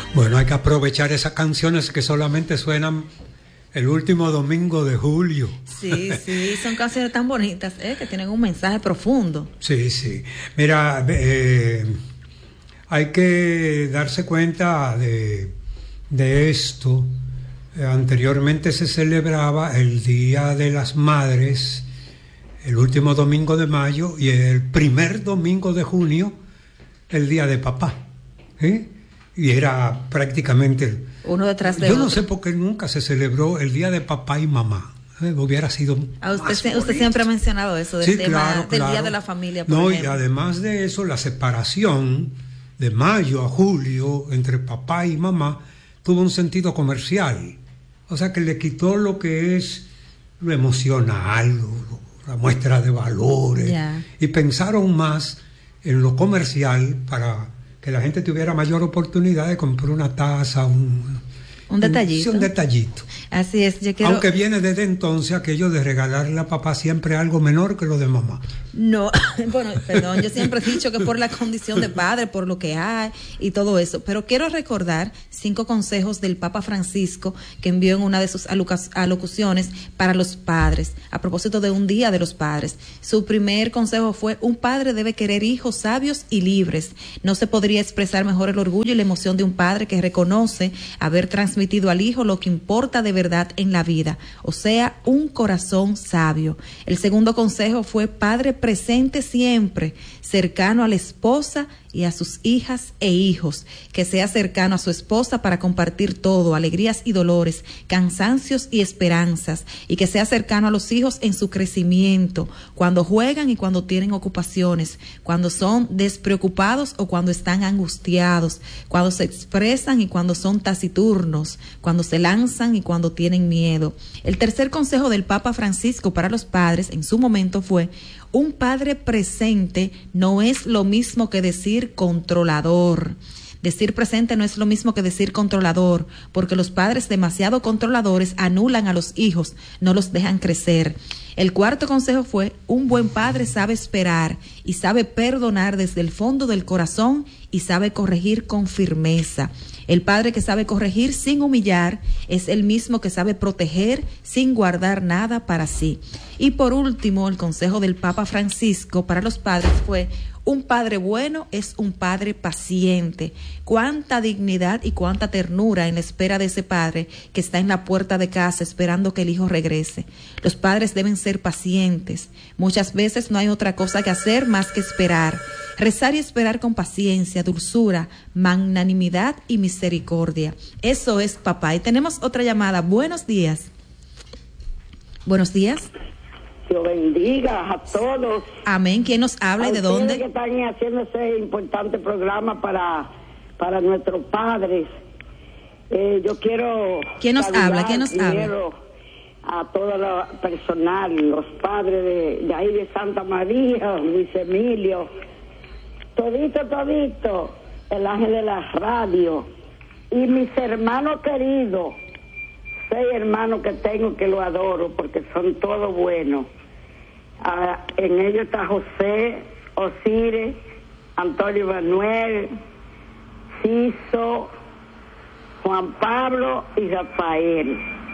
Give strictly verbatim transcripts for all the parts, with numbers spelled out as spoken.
Bueno, hay que aprovechar esas canciones que solamente suenan el último domingo de julio. Sí, sí, son canciones tan bonitas, ¿eh? Que tienen un mensaje profundo. Sí, sí. Mira, eh, hay que darse cuenta de, de esto. Eh, anteriormente se celebraba el Día de las Madres, el último domingo de mayo, y el primer domingo de junio, el Día de Papá. ¿Eh? Y era prácticamente... Uno detrás de Yo otro. no sé por qué nunca se celebró el Día de Papá y Mamá. ¿Eh? Hubiera sido A usted, más usted bonito. siempre ha mencionado eso, del Sí, tema claro, del claro. Día de la Familia, por No, y ejemplo. además de eso, la separación de mayo a julio entre papá y mamá tuvo un sentido comercial. O sea, que le quitó lo que es lo emocional, lo- la muestra de valores. Ya. Y pensaron más en lo comercial para que la gente tuviera mayor oportunidad de comprar una taza, un, Un detallito. Sí, un detallito. Así es, yo quiero... Aunque viene desde entonces aquello de regalarle a papá siempre algo menor que lo de mamá. No, bueno, perdón, yo siempre he dicho que por la condición de padre, por lo que hay y todo eso, pero quiero recordar cinco consejos del Papa Francisco que envió en una de sus aloca- alocuciones para los padres, a propósito de un día de los padres. Su primer consejo fue: un padre debe querer hijos sabios y libres. No se podría expresar mejor el orgullo y la emoción de un padre que reconoce haber transmitido al hijo lo que importa de verdad en la vida, o sea, un corazón sabio. El segundo consejo fue: padre presente siempre, cercano a la esposa y a sus hijas e hijos, que sea cercano a su esposa para compartir todo, alegrías y dolores, cansancios y esperanzas, y que sea cercano a los hijos en su crecimiento, cuando juegan y cuando tienen ocupaciones, cuando son despreocupados o cuando están angustiados, cuando se expresan y cuando son taciturnos, cuando se lanzan y cuando tienen miedo. El tercer consejo del Papa Francisco para los padres en su momento fue: un padre presente no es lo mismo que decir controlador. Decir presente no es lo mismo que decir controlador, porque los padres demasiado controladores anulan a los hijos, no los dejan crecer. El cuarto consejo fue: un buen padre sabe esperar y sabe perdonar desde el fondo del corazón y sabe corregir con firmeza. El padre que sabe corregir sin humillar es el mismo que sabe proteger sin guardar nada para sí. Y por último, el consejo del Papa Francisco para los padres fue: un padre bueno es un padre paciente. Cuánta dignidad y cuánta ternura en la espera de ese padre que está en la puerta de casa esperando que el hijo regrese. Los padres deben ser pacientes. Muchas veces no hay otra cosa que hacer más que esperar. Rezar y esperar con paciencia, dulzura, magnanimidad y misericordia. Eso es papá. Y tenemos otra llamada. Buenos días. Buenos días. Dios bendiga a todos. Amén. ¿Quién nos habla y de ustedes dónde? Que están haciendo ese importante programa para, para nuestros padres. Eh, yo quiero... ¿Quién nos habla? ¿Quién nos primero habla? A todo el personal, los padres de, de ahí de Santa María, Luis Emilio, todito, todito, el ángel de la radio, y mis hermanos queridos, seis hermanos que tengo que lo adoro porque son todos buenos. Ah, en ellos está José, Osire, Antonio Manuel, Ciso, Juan Pablo y Rafael.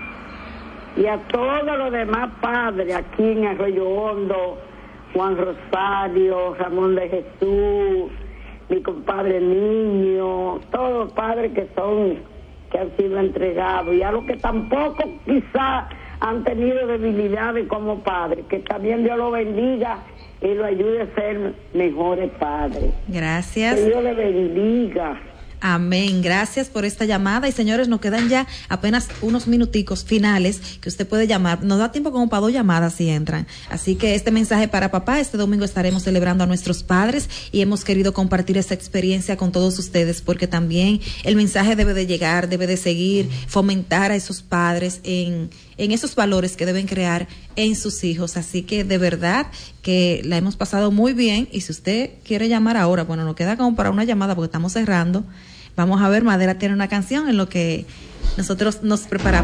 Y a todos los demás padres aquí en Arroyo Hondo, Juan Rosario, Ramón de Jesús, mi compadre Niño, todos los padres que son, que han sido entregados, y a los que tampoco quizá han tenido debilidades como padres, que también Dios los bendiga y lo ayude a ser mejores padres. Gracias. Que Dios les bendiga. Amén. Gracias por esta llamada. Y señores, nos quedan ya apenas unos minuticos finales que usted puede llamar. Nos da tiempo como para dos llamadas si entran. Así que este mensaje para papá: este domingo estaremos celebrando a nuestros padres y hemos querido compartir esta experiencia con todos ustedes porque también el mensaje debe de llegar, debe de seguir, fomentar a esos padres en, en esos valores que deben crear en sus hijos. Así que de verdad que la hemos pasado muy bien, y si usted quiere llamar ahora, bueno, nos queda como para una llamada porque estamos cerrando. Vamos a ver, Madera tiene una canción en lo que nosotros nos preparamos.